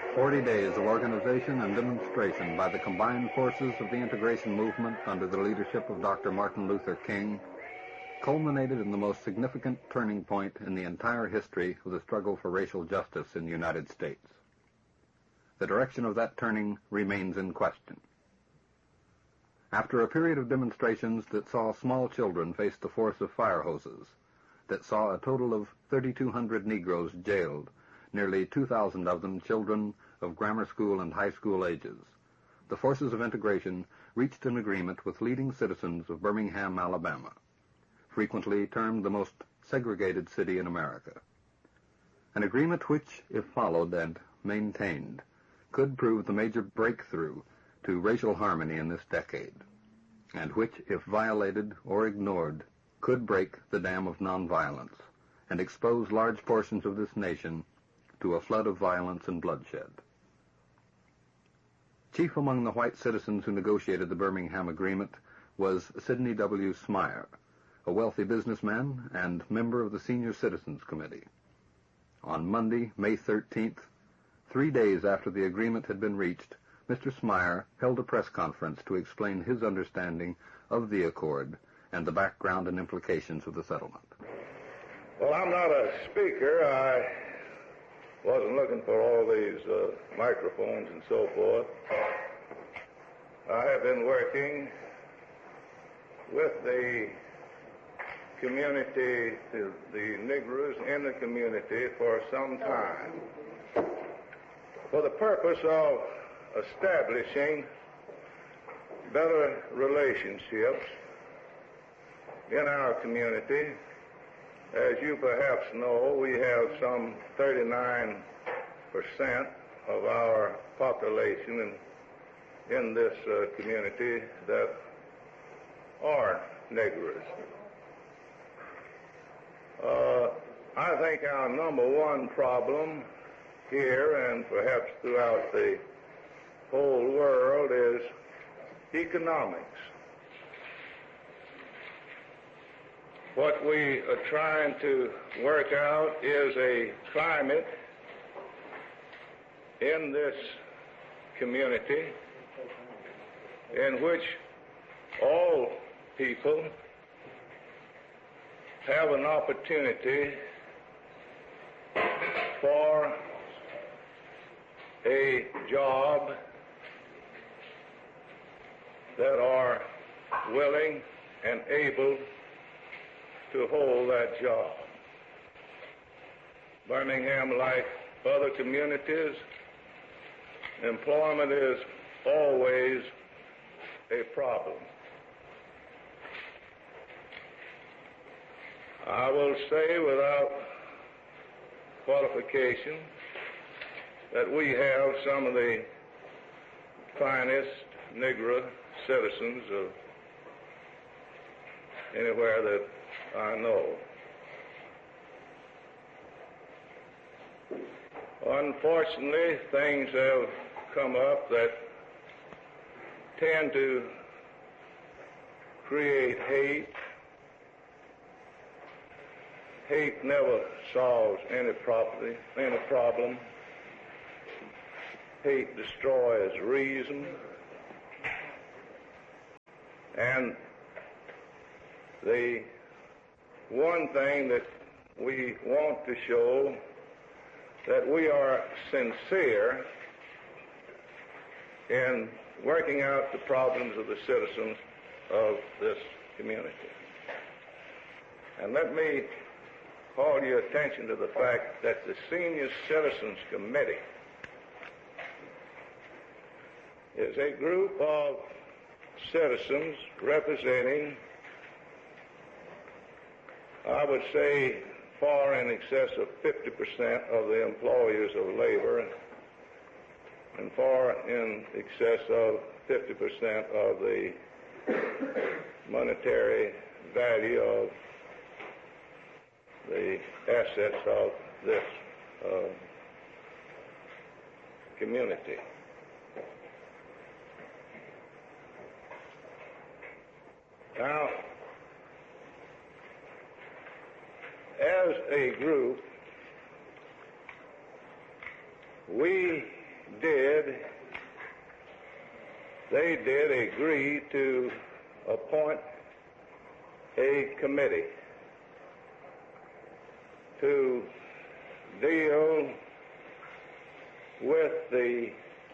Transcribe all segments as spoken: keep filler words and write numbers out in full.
Forty days of organization and demonstration by the combined forces of the integration movement under the leadership of Doctor Martin Luther King culminated in the most significant turning point in the entire history of the struggle for racial justice in the United States. The direction of that turning remains in question. After a period of demonstrations that saw small children face the force of fire hoses, that saw a total of thirty-two hundred Negroes jailed, nearly two thousand of them children of grammar school and high school ages, the forces of integration reached an agreement with leading citizens of Birmingham, Alabama, frequently termed the most segregated city in America. An agreement which, if followed and maintained, could prove the major breakthrough to racial harmony in this decade, and which, if violated or ignored, could break the dam of nonviolence and expose large portions of this nation to a flood of violence and bloodshed. Chief among the white citizens who negotiated the Birmingham Agreement was Sidney W. Smyer, a wealthy businessman and member of the Senior Citizens Committee. On Monday, May thirteenth, three days after the agreement had been reached, Mister Smyer held a press conference to explain his understanding of the accord and the background and implications of the settlement. Well, I'm not a speaker. I wasn't looking for all these uh, microphones and so forth. I have been working with the community, the, the Negroes in the community for some time for the purpose of establishing better relationships in our community. As you perhaps know, we have some thirty-nine percent of our population in, in this uh, community that are Negroes. Uh, I think our number one problem here and perhaps throughout the whole world is economics. What we are trying to work out is a climate in this community in which all people have an opportunity for a job, that are willing and able to hold that job. Birmingham, like other communities, employment is always a problem. I will say without qualification that we have some of the finest Negro citizens of anywhere that I know. Unfortunately, things have come up that tend to create hate. Hate never solves any property, any problem. Hate destroys reason. And the one thing that we want to show that we are sincere in working out the problems of the citizens of this community. And let me call your attention to the fact that the Senior Citizens Committee is a group of citizens representing, I would say, far in excess of fifty percent of the employers of labor and far in excess of fifty percent of the monetary value of the assets of this uh, community. Now, as a group, we did, they did agree to appoint a committee to deal with the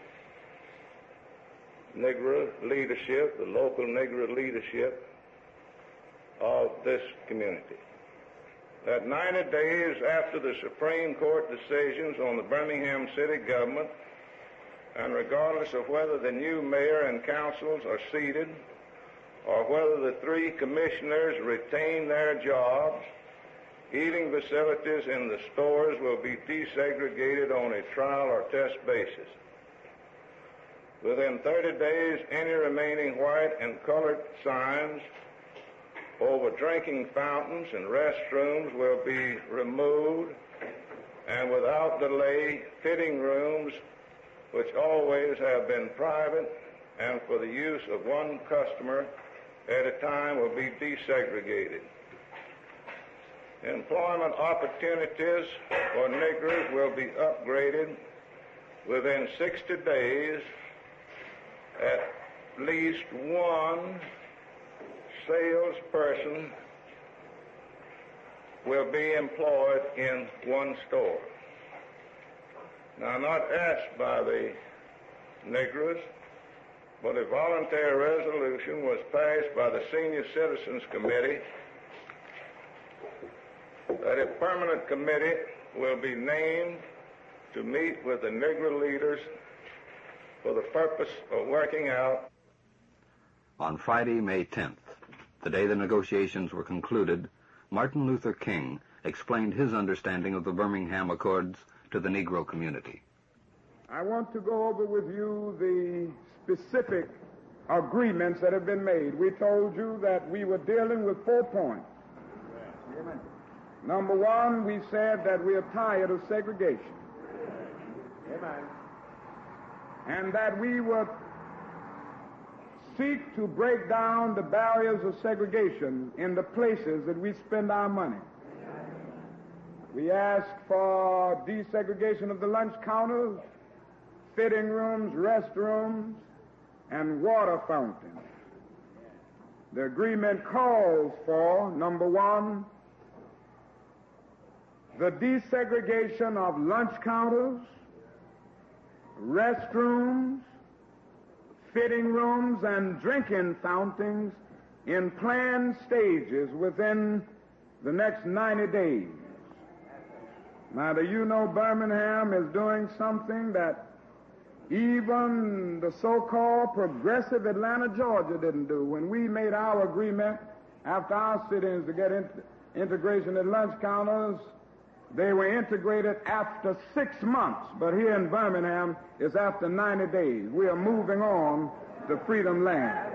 Negro leadership, the local Negro leadership of this community. That ninety days after the Supreme Court decisions on the Birmingham city government, and regardless of whether the new mayor and councils are seated or whether the three commissioners retain their jobs, eating facilities in the stores will be desegregated on a trial or test basis. Within thirty days, any remaining white and colored signs over drinking fountains and restrooms will be removed, and without delay, fitting rooms, which always have been private and for the use of one customer at a time, will be desegregated. Employment opportunities for Negroes will be upgraded within sixty days. At least one salesperson will be employed in one store. Now, not asked by the Negroes, but a voluntary resolution was passed by the Senior Citizens Committee that a permanent committee will be named to meet with the Negro leaders for the purpose of working out. On Friday, May tenth, the day the negotiations were concluded, Martin Luther King explained his understanding of the Birmingham Accords to the Negro community. I want to go over with you the specific agreements that have been made. We told you that we were dealing with four points. Amen. Number one, we said that we are tired of segregation. Amen. And that we would seek to break down the barriers of segregation in the places that we spend our money. We asked for desegregation of the lunch counters, fitting rooms, restrooms, and water fountains. The agreement calls for, number one, the desegregation of lunch counters, restrooms, fitting rooms, and drinking fountains in planned stages within the next ninety days. Now, do you know Birmingham is doing something that even the so-called progressive Atlanta, Georgia didn't do? When we made our agreement after our sit-ins to get in- integration at lunch counters, they were integrated after six months, but here in Birmingham, it's after ninety days. We are moving on to Freedom Land.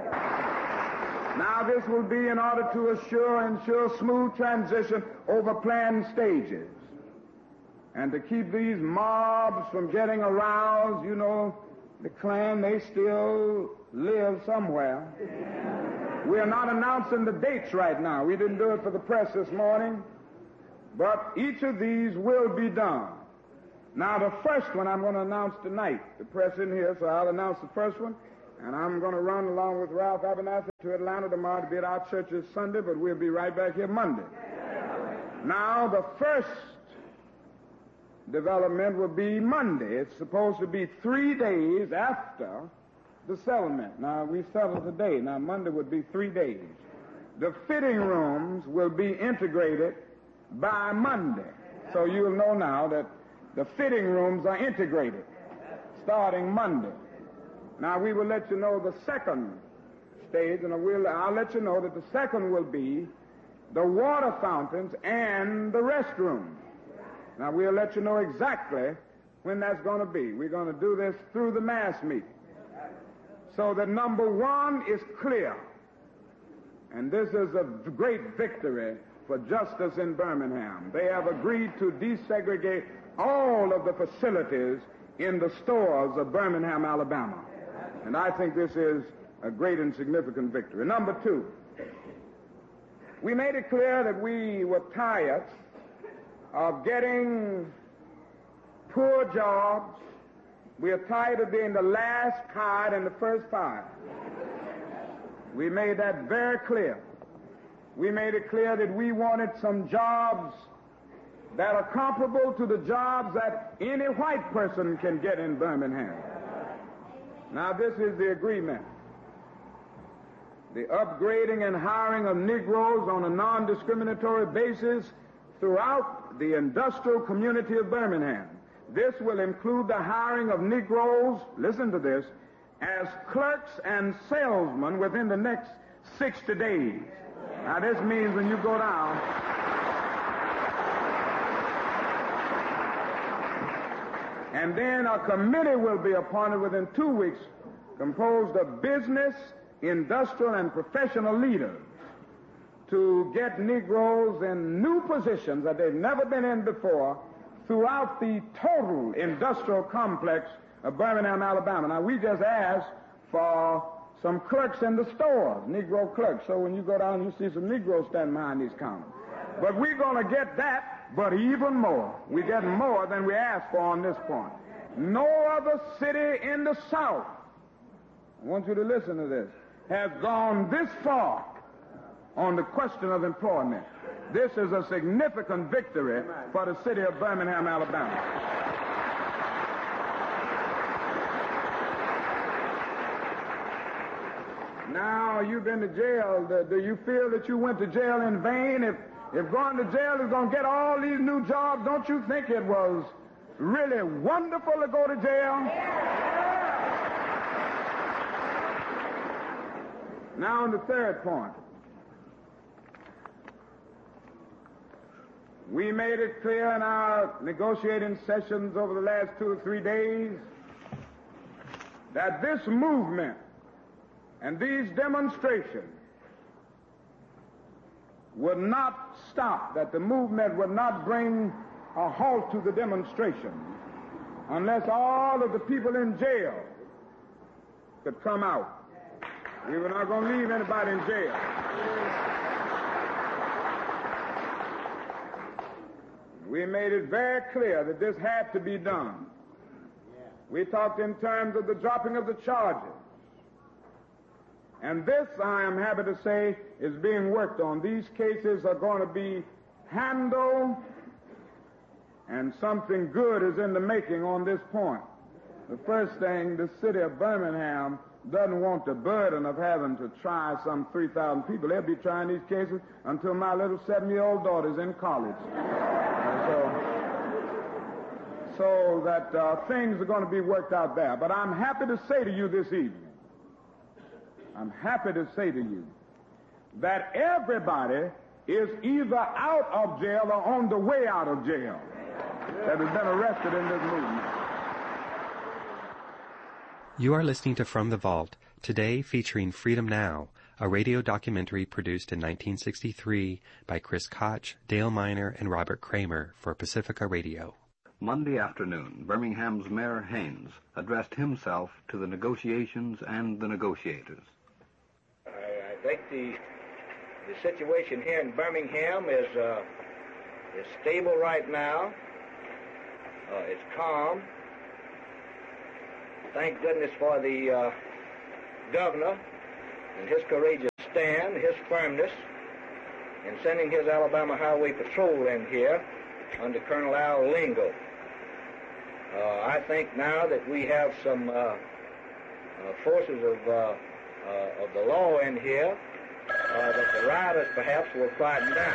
Now, this will be in order to assure, ensure smooth transition over planned stages. And to keep these mobs from getting aroused, you know, the Klan, they still live somewhere. We are not announcing the dates right now. We didn't do it for the press this morning. But each of these will be done. Now, the first one I'm going to announce tonight. The press in here, so I'll announce the first one. And I'm going to run along with Ralph Abernathy to Atlanta tomorrow to be at our church this Sunday, but we'll be right back here Monday. Now, the first development will be Monday. It's supposed to be three days after the settlement. Now, we settled today. Now, Monday would be three days. The fitting rooms will be integrated by Monday. So you'll know now that the fitting rooms are integrated starting Monday. Now, we will let you know the second stage, and we'll, I'll let you know that the second will be the water fountains and the restrooms. Now, we'll let you know exactly when that's going to be. We're going to do this through the mass meeting. So that number one is clear. And this is a great victory for justice in Birmingham. They have agreed to desegregate all of the facilities in the stores of Birmingham, Alabama. And I think this is a great and significant victory. Number two, we made it clear that we were tired of getting poor jobs, We are tired of being the last card in the first pile. We made that very clear. We made it clear that we wanted some jobs that are comparable to the jobs that any white person can get in Birmingham. Now, this is the agreement. The upgrading and hiring of Negroes on a non-discriminatory basis throughout the industrial community of Birmingham. This will include the hiring of Negroes, listen to this, as clerks and salesmen within the next sixty days. Now, this means when you go down, and then a committee will be appointed within two weeks composed of business, industrial, and professional leaders to get Negroes in new positions that they've never been in before throughout the total industrial complex of Birmingham, Alabama. Now, we just asked for some clerks in the stores, Negro clerks, so when you go down, you see some Negroes standing behind these counters. But we're going to get that, but even more. We get more than we asked for on this point. No other city in the South, I want you to listen to this, has gone this far on the question of employment. This is a significant victory for the city of Birmingham, Alabama. Now, you've been to jail. Do you feel that you went to jail in vain? If, if going to jail is going to get all these new jobs, don't you think it was really wonderful to go to jail? Now, on the third point. We made it clear in our negotiating sessions over the last two or three days that this movement and these demonstrations would not stop, that the movement would not bring a halt to the demonstrations unless all of the people in jail could come out. We were not going to leave anybody in jail. We made it very clear that this had to be done. We talked in terms of the dropping of the charges. And this, I am happy to say, is being worked on. These cases are going to be handled, and something good is in the making on this point. The first thing, the city of Birmingham doesn't want the burden of having to try some three thousand people. They'll be trying these cases until my little seven-year-old daughter's in college. Uh, so, so that uh, things are going to be worked out there. But I'm happy to say to you this evening, I'm happy to say to you that everybody is either out of jail or on the way out of jail that has been arrested in this movement. You are listening to From the Vault, today featuring Freedom Now, a radio documentary produced in nineteen sixty-three by Chris Koch, Dale Miner, and Robert Kramer for Pacifica Radio. Monday afternoon, Birmingham's Mayor Haynes addressed himself to the negotiations and the negotiators. I think the the situation here in Birmingham is uh, is stable right now. Uh, it's calm. Thank goodness for the uh, governor and his courageous stand, his firmness in sending his Alabama Highway Patrol in here under Colonel Al Lingo. Uh, I think now that we have some uh, uh, forces of uh, uh, of the law in here, uh, that the rioters perhaps will quieten down.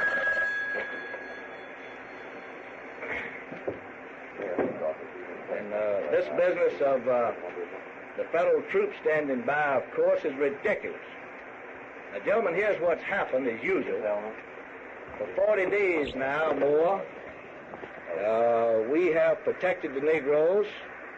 And uh, this business of uh, the federal troops standing by, of course, is ridiculous. Now, gentlemen, here's what's happened as usual. For forty days now, more, uh, we have protected the Negroes,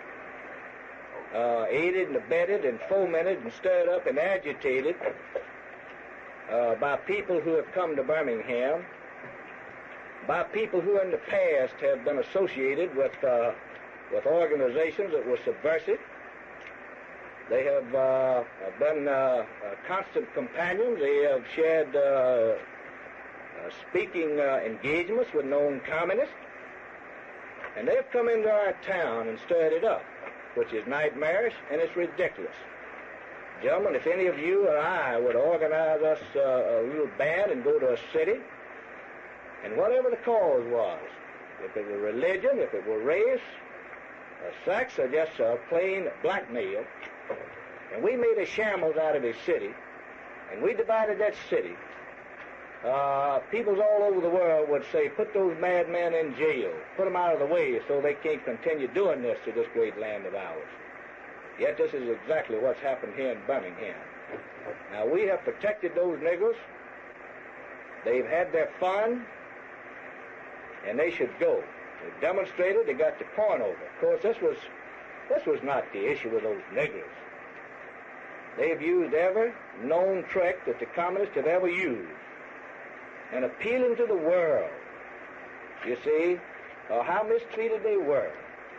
uh, aided and abetted and fomented and stirred up and agitated uh, by people who have come to Birmingham, by people who in the past have been associated with uh, with organizations that were subversive. They have uh, been uh, uh, constant companions. They have shared uh, uh, speaking uh, engagements with known communists. And they've come into our town and stirred it up. which is nightmarish, and it's ridiculous. Gentlemen, if any of you or I would organize us uh, a little band and go to a city, and whatever the cause was, if it were religion, if it were race, or sex, or just uh, plain blackmail, and we made a shambles out of a city, and we divided that city, uh, peoples all over the world would say, put those madmen in jail, put them out of the way so they can't continue doing this to this great land of ours. Yet this is exactly what's happened here in Birmingham. Now, we have protected those niggers. They've had their fun, and they should go. They demonstrated, they got the point over. Of course, this was, this was not the issue with those niggers. They've used every known trick that the communists have ever used, and appealing to the world, you see, uh, how mistreated they were.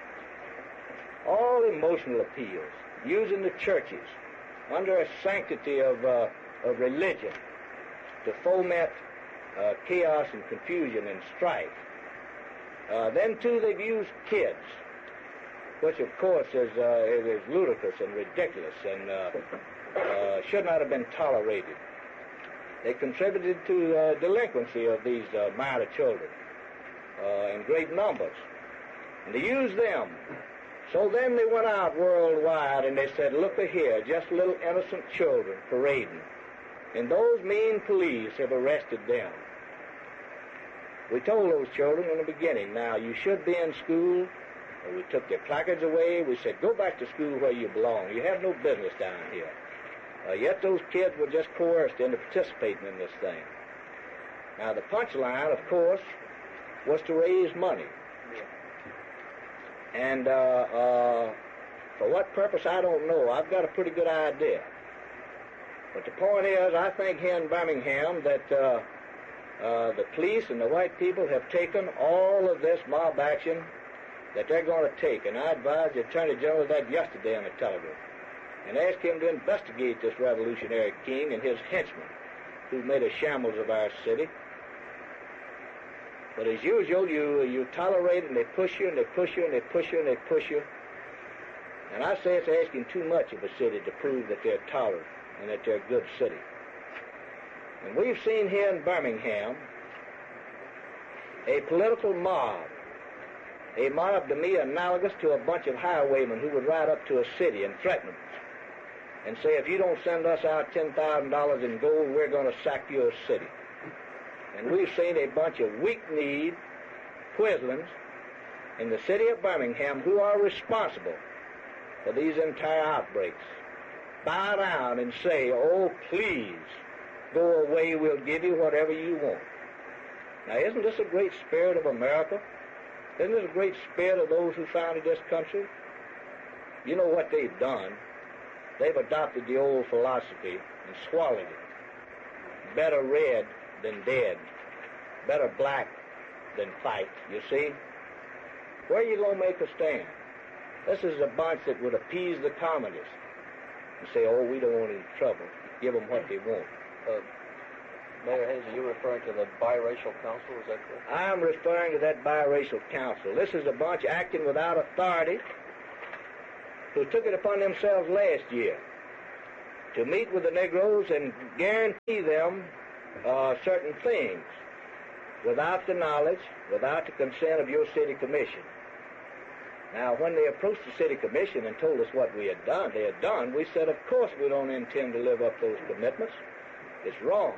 All emotional appeals, using the churches under a sanctity of, uh, of religion to foment uh, chaos and confusion and strife. Uh, then, too, they've used kids, which, of course, is, uh, is ludicrous and ridiculous and uh, uh, should not have been tolerated. They contributed to uh, delinquency of these uh, minor children uh, in great numbers. And they used them. So then they went out worldwide and they said, look here, just little innocent children parading. And those mean police have arrested them. We told those children in the beginning, now you should be in school. And we took their placards away. We said, go back to school where you belong. You have no business down here. Uh, yet those kids were just coerced into participating in this thing. Now the punchline, of course, was to raise money. And uh, uh, for what purpose, I don't know. I've got a pretty good idea. But the point is, I think here in Birmingham that uh, uh, the police and the white people have taken all of this mob action that they're going to take. And I advised the Attorney General that yesterday on the telegraph and asked him to investigate this revolutionary king and his henchmen who made a shambles of our city. But as usual, you you tolerate and they push you and they push you and they push you and they push you. And I say it's asking too much of a city to prove that they're tolerant and that they're a good city. And we've seen here in Birmingham a political mob, a mob to me analogous to a bunch of highwaymen who would ride up to a city and threaten them and say, if you don't send us out ten thousand dollars in gold, we're going to sack your city. And we've seen a bunch of weak-kneed quislings in the city of Birmingham who are responsible for these entire outbreaks bow down and say, oh, please, go away, we'll give you whatever you want. Now, isn't this a great spirit of America? Isn't this a great spirit of those who founded this country? You know what they've done? They've adopted the old philosophy and swallowed it. Better red than dead. Better black than fight, you see? Where are you going to make a stand? This is a bunch that would appease the communists and say, oh, we don't want any trouble. Give them what they want. Uh, Mayor Hazen, you're referring to the biracial council, is that correct? I'm referring to that biracial council. This is a bunch acting without authority who took it upon themselves last year to meet with the Negroes and guarantee them uh, certain things without the knowledge, without the consent of your city commission. Now, when they approached the city commission and told us what we had done, they had done, we said, of course we don't intend to live up those commitments. It's wrong.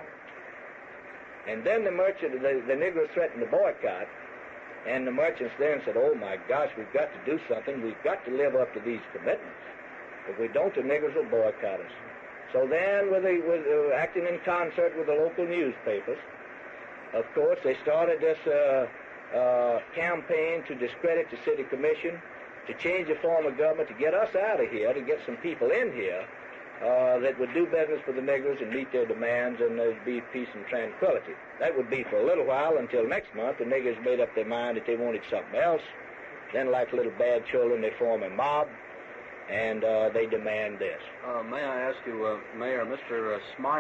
And then the merchant, the, the Negroes threatened to boycott, and the merchants then said, oh my gosh, we've got to do something. We've got to live up to these commitments. If we don't, the Negroes will boycott us. So then, with the, with, uh, acting in concert with the local newspapers, of course, they started this uh, uh, campaign to discredit the city commission, to change the form of government, to get us out of here, to get some people in here uh, that would do business for the Negroes and meet their demands, and there'd be peace and tranquility. That would be for a little while until next month. The Negroes made up their mind that they wanted something else. Then, like little bad children, they form a mob, and uh, they demand this. Uh, may I ask you, uh, Mayor, Mister Uh, Smyer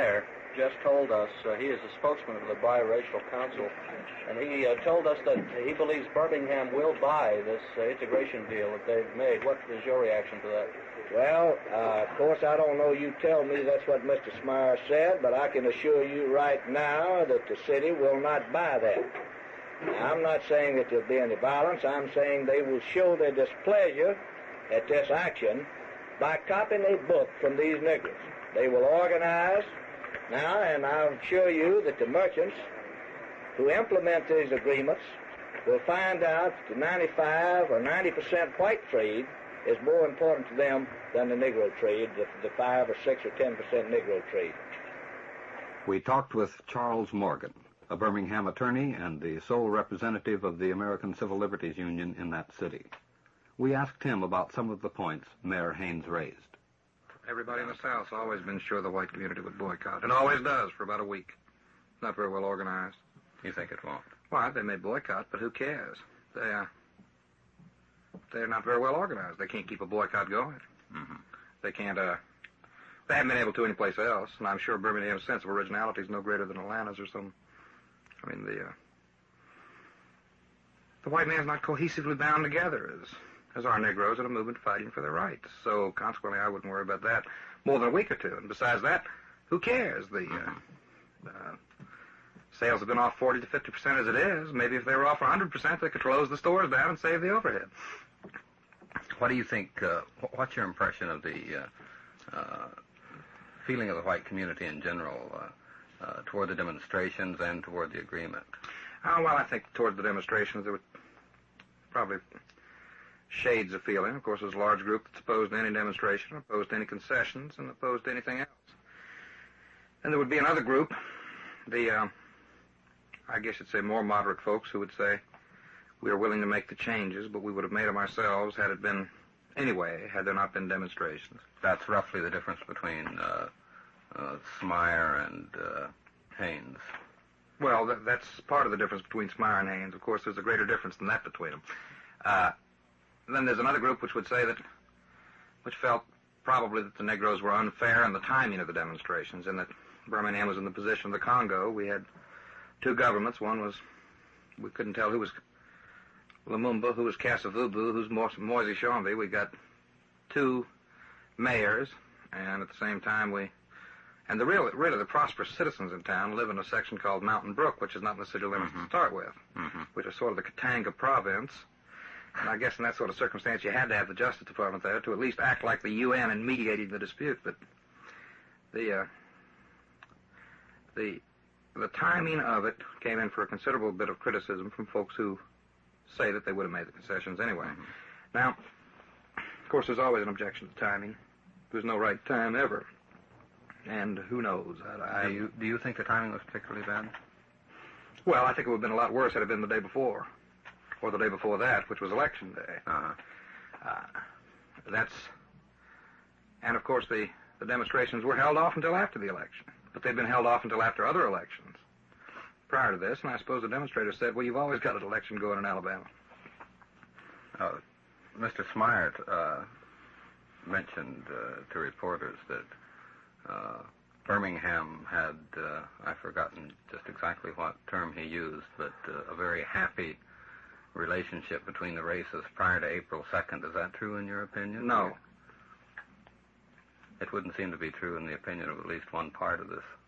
just told us, uh, he is the spokesman of the Biracial Council, and he uh, told us that he believes Birmingham will buy this uh, integration deal that they've made. What is your reaction to that? Well, uh, of course, I don't know you tell me that's what Mister Smyer said, but I can assure you right now that the city will not buy that. Now, I'm not saying that there'll be any violence. I'm saying they will show their displeasure at this action by copying a book from these niggers. They will organize now, and I'll assure you that the merchants who implement these agreements will find out that the ninety-five or ninety percent white trade is more important to them than the Negro trade, the, the five or six or ten percent Negro trade. We talked with Charles Morgan, a Birmingham attorney and the sole representative of the American Civil Liberties Union in that city. We asked him about some of the points Mayor Haynes raised. Everybody in the South's always been sure the white community would boycott. It always does for about a week. Not very well organized. You think it won't? Well, they may boycott, but who cares? They, uh, they're not very well organized. They can't keep a boycott going. Mm-hmm. They can't, uh, they haven't been able to anyplace else, and I'm sure Birmingham's sense of originality is no greater than Atlanta's or some, I mean, the, uh, the white man's not cohesively bound together as, as our Negroes in a movement fighting for their rights. So, consequently, I wouldn't worry about that more than a week or two. And besides that, who cares? The, uh, uh, sales have been off forty to fifty percent as it is. Maybe if they were off one hundred percent, they could close the stores down and save the overhead. What do you think, uh, what's your impression of the uh, uh, feeling of the white community in general uh, uh, toward the demonstrations and toward the agreement? Oh, well, I think toward the demonstrations there were probably shades of feeling. Of course, there's a large group that's opposed to any demonstration, opposed to any concessions, and opposed to anything else. And there would be another group, the, uh, I guess you'd say more moderate folks, who would say, we are willing to make the changes, but we would have made them ourselves had it been anyway, had there not been demonstrations. That's roughly the difference between uh, uh, Smyer and uh, Haynes. Well, that, that's part of the difference between Smyer and Haynes. Of course, there's a greater difference than that between them. Uh, then there's another group which would say that, which felt probably that the Negroes were unfair in the timing of the demonstrations, and that Birmingham was in the position of the Congo. We had two governments. One was, we couldn't tell who was Lumumba, who was Kasavubu, who's Mo- Moise Tshombe. We got two mayors, and at the same time we, and the real, really the prosperous citizens in town live in a section called Mountain Brook, which is not in the city limits Mm-hmm. to start with, Mm-hmm. which is sort of the Katanga province. And I guess in that sort of circumstance, you had to have the Justice Department there to at least act like the U N in mediating the dispute. But the uh, the the timing of it came in for a considerable bit of criticism from folks who say that they would have made the concessions anyway. Mm-hmm. Now, of course, there's always an objection to timing. There's no right time ever, and who knows? I, I, Do you, do you think the timing was particularly bad? well, I think it would have been a lot worse had it been the day before, or the day before that, which was Election Day. Uh-huh. Uh, that's, and of course the, the demonstrations were held off until after the election, but they've been held off until after other elections prior to this, and I suppose the demonstrators said, well, you've always got an election going in Alabama. Uh, Mister Smyer uh, mentioned uh, to reporters that uh, Birmingham had, uh, I've forgotten just exactly what term he used, but uh, a very happy relationship between the races prior to April second. Is that true in your opinion? No. It wouldn't seem to be true in the opinion of at least one part of this